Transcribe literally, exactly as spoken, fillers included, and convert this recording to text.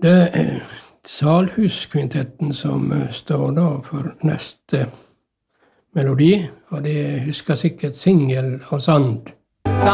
Det er Salhuskvintetten som står da for neste melodi, og de husker sikkert Singel og Sand.